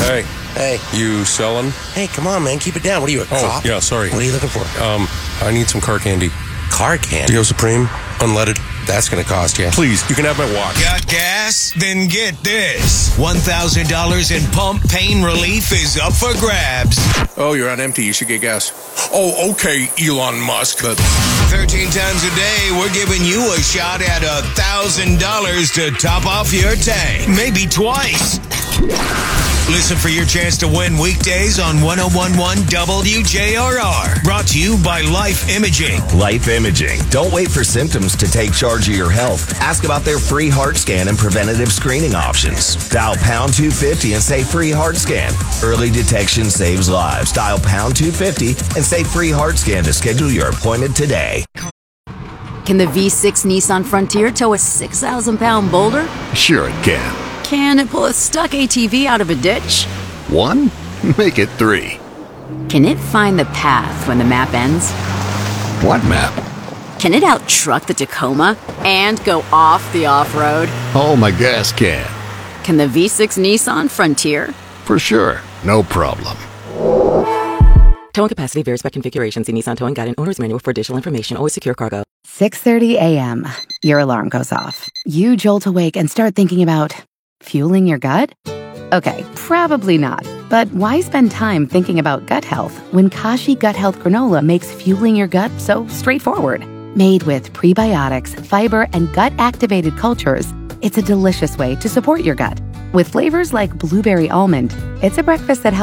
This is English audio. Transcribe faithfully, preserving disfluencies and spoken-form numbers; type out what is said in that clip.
Hey. Hey. You selling? Hey, come on, man. Keep it down. What are you, a Oh, cop? yeah, sorry. What are you looking for? Um, I need some car candy. Car candy? Dio Supreme, unleaded. That's going to cost you. Please, you can have my watch. Got gas? Then get this. one thousand dollars in pump pain relief is up for grabs. Oh, you're on empty. You should get gas. Oh, okay, Elon Musk. But thirteen times a day, we're giving you a shot at one thousand dollars to top off your tank. Maybe twice. Listen for your chance to win weekdays on one oh one point one W J R R. Brought to you by Life Imaging. Life Imaging. Don't wait for symptoms to take charge of your health. Ask about their free heart scan and preventative screening options. Dial pound two fifty and say free heart scan. Early detection saves lives. Dial pound two fifty and say free heart scan to schedule your appointment today. Can the V six Nissan Frontier tow a six thousand pound boulder? Sure it can. Can it pull a stuck A T V out of a ditch? One? Make it three. Can it find the path when the map ends? What map? Can it out-truck the Tacoma and go off the off-road? Oh, my gas can. Can the V six Nissan Frontier? For sure. No problem. Towing capacity varies by configuration. See Nissan Towing Guide and Owner's Manual for additional information. Always secure cargo. six thirty a.m. Your alarm goes off. You jolt awake and start thinking about fueling your gut? Okay, probably not. But why spend time thinking about gut health when Kashi Gut Health Granola makes fueling your gut so straightforward? Made with prebiotics, fiber, and gut-activated cultures, it's a delicious way to support your gut. With flavors like blueberry almond, it's a breakfast that helps